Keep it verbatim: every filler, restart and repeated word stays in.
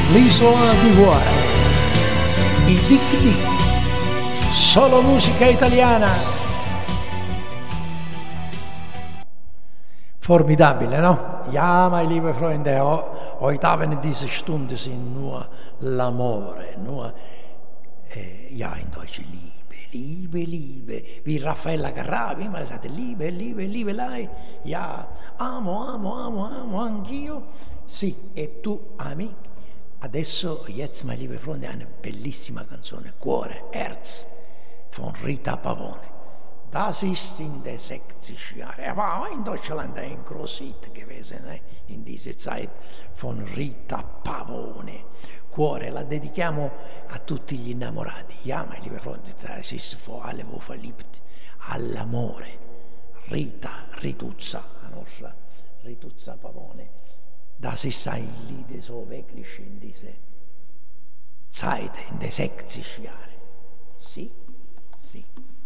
l'isola di cuore, i Dic Dic, solo musica italiana. Formidabile, no? Ja, meine liebe Freunde, heute Abend in dieser Stunde sind nur l'amore, nur, äh, ja, in Deutsch Liebe, Liebe, Liebe, wie Raffaella Carrà, immer sagt Liebe, Liebe, Liebe, lei, ja, amo, amo, amo, amo, anch'io, sì, e tu ami. Adesso, jetzt, meine liebe Freunde, eine bellissima canzone, Cuore, Herz, von Rita Pavone. Das ist in den sechzig Jahren. Er war auch in Deutschland ein Großhit gewesen, ne? In dieser Zeit von Rita Pavone. Cuore, la dedichiamo a tutti gli innamorati. Ja, meine liebe Freunde, das ist vor allem wo verliebt all'amore. Rita, Rituzza, la nostra Rituzza Pavone. Das ist ein Lied so wirklich in diese Zeit, in den sechzig Jahren. Sì, sì.